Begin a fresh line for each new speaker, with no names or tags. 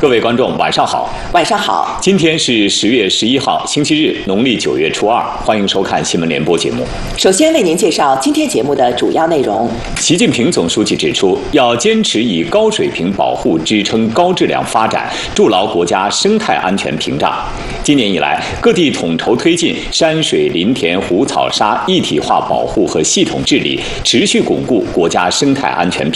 各位观众，晚上好。
晚上好。
今天是10月11号，星期日，农历9月初2。欢迎收看新闻联播节目。
首先为您介绍今天节目的主要内容。
习近平总书记指出，要坚持以高水平保护支撑高质量发展，筑牢国家生态安全屏障。今年以来，各地统筹推进山水林田湖草沙一体化保护和系统治理，持续巩固国家生态安全屏